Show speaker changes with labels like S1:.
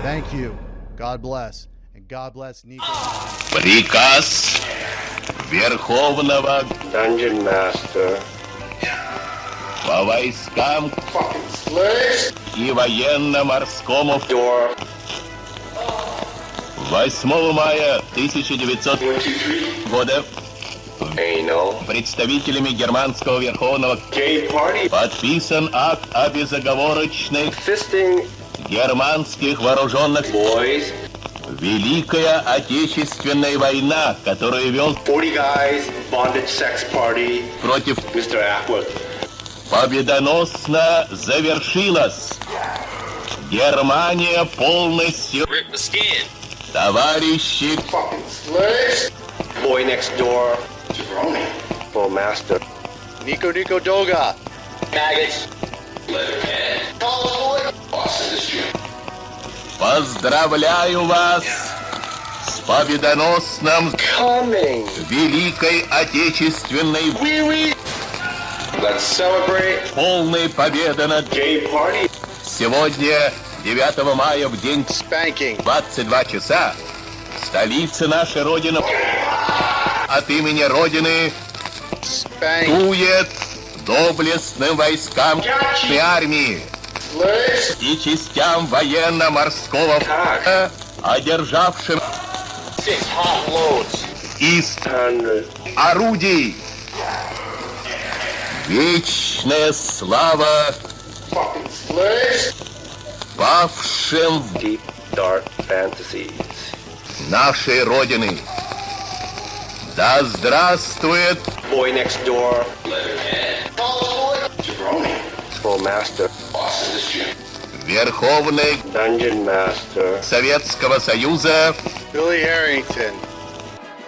S1: Thank you. God bless. And God bless Nico.
S2: Приказ Верховного
S3: Dungeon Master.
S2: по войскам и военно-морскому
S3: Door.
S2: 8 мая 1900 года
S3: Anal.
S2: представителями германского верховного
S3: Gay party.
S2: подписан акт о безоговорочной
S3: Fisting
S2: германских вооруженных
S3: boys.
S2: Великая Отечественная война, которую вел
S3: 40 guys. Bondage sex party.
S2: против
S3: Mr. Atwood.
S2: победоносно завершилась. Германия полностью,
S4: Rip the skin.
S2: товарищи,
S3: Boy next door. Jabroni. Full master.
S1: Nico Doga.
S4: Maggots.
S2: поздравляю вас с победоносным
S3: Coming.
S2: Великой Отечественной
S3: Let's celebrate.
S2: полной победы над
S3: Gay party.
S2: сегодня, 9 мая, в день
S1: Spanking.
S2: 22 часа, столица нашей Родины от имени Родины
S1: Spank.
S2: тует доблестным войскам и армии и частям военно-морского флота, одержавшим
S4: 6 hot loads.
S2: из
S3: 100.
S2: орудий. Вечная слава павшим в
S3: Deep dark fantasies.
S2: нашей Родины. Да здравствует
S3: Boy next door. Jabroni. Full master.
S2: Верховный
S3: Dungeon master.
S2: Советского Союза
S1: Billy Harrington.